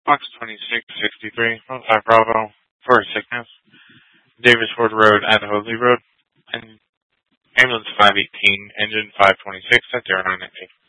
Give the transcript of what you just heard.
Fox 2663, 15 Bravo, for sickness. Davis Ford Road at Hoadley Road, and ambulance 518, engine 526 at 0998.